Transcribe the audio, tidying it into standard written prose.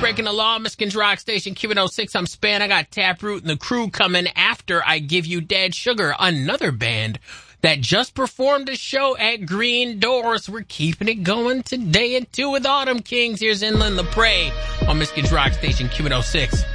Breaking the Law, Michigan's Rock Station, Q106. I'm Span. I got Taproot and the crew coming after I Give You Dead Sugar, another band that just performed a show at Green Doors. We're keeping it going today at 2 with Autumn Kings. Here's Inland the Prey on Michigan's Rock Station, Q106.